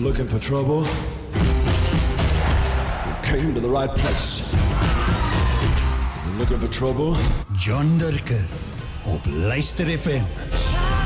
Looking for trouble? You came to the right place. Looking for trouble? John Durker op Luister FM.